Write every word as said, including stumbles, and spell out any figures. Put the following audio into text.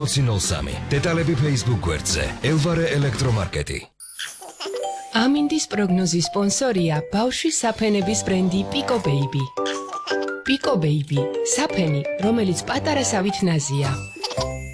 nol სამი. დეტალები Facebook გვერდზე. ელვარე ელექტრომარკეტი. ამინდის პროგნოზის სპონსორია ბავშვის საფენების ბრენდი Pico Baby. Pico Baby, საფენი, რომელიც პატარასავით ნაზია.